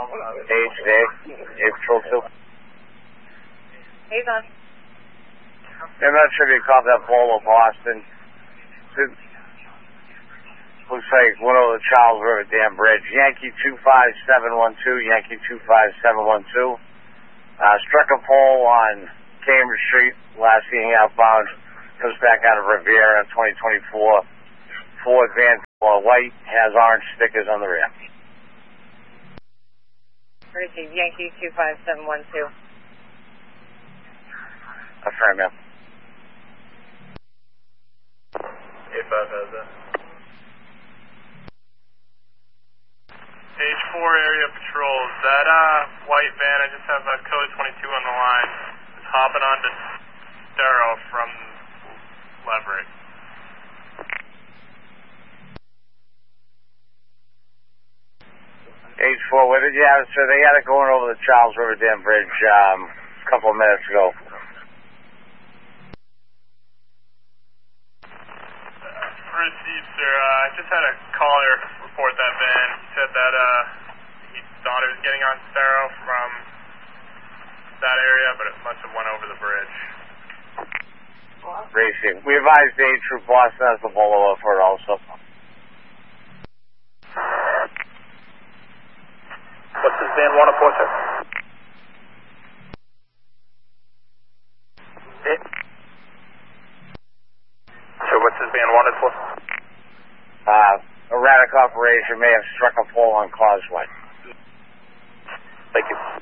Patrol 2. Hey, Don. I'm not sure if you caught that Polo Boston. Looks like one over the Charles River Dam Bridge. Yankee 25712, Yankee 25712. Struck a pole on Cambridge Street, last seen outbound. Comes back out of Riviera 2024. Ford van, white, has orange stickers on the rear. Received, Yankee 25712. Affirm, ma'am. 85 has that. Page 4 area patrol. That white van, I just have code 22 on the line. It's hopping onto Stero from Leverett. Page 4, where did you have it, sir? They had it going over the Charles River Dam Bridge a couple of minutes ago. Received, sir. I just had a caller report that van. He said that he thought it was getting on Stero from that area, but it must have went over the bridge. Racing. We advised the Troop Boston has the Bolo for it also. What's this van wanted for, sir? So what's this van wanted for? Erratic operation may have struck a pole on Causeway. Thank you.